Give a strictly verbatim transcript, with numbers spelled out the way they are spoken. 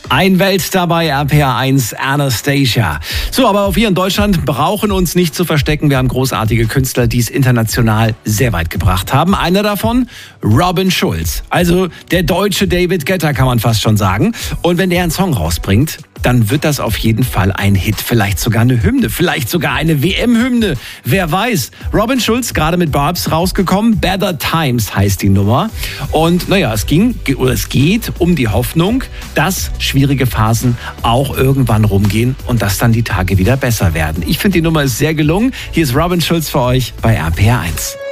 Ein Weltstar bei R P R eins, Anastacia. So, aber auch wir in Deutschland brauchen uns nicht zu verstecken. Wir haben großartige Künstler, die es international sehr weit gebracht haben. Einer davon, Robin Schulz. Also der deutsche David Guetta, kann man fast schon sagen. Und wenn der einen Song rausbringt, dann wird das auf jeden Fall ein Hit. Vielleicht sogar eine Hymne, vielleicht sogar eine W M-Hymne. Wer weiß. Robin Schulz, gerade mit Barbs rausgekommen. Better Times heißt die Nummer. Und naja, es ging, oder es geht um die Hoffnung, dass schwierige Phasen auch irgendwann rumgehen und dass dann die Tage wieder besser werden. Ich finde, die Nummer ist sehr gelungen. Hier ist Robin Schulz für euch bei R P R eins.